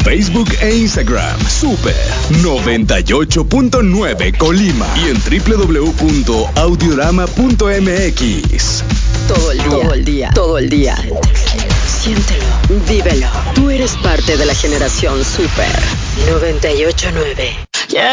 Facebook e Instagram. Super 98.9 Colima y en www.audiorama.mx. Todo el día. Siéntelo, vívelo. Tú eres parte de la generación Super 98.9.